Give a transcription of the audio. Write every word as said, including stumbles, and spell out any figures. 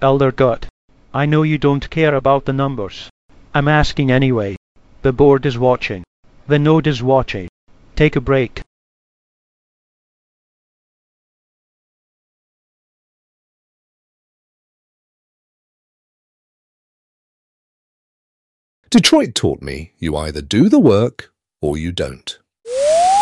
Elder Gut, I know you don't care about the numbers. I'm asking anyway. The board is watching. The node is watching. Take a break. Detroit taught me you either do the work or you don't.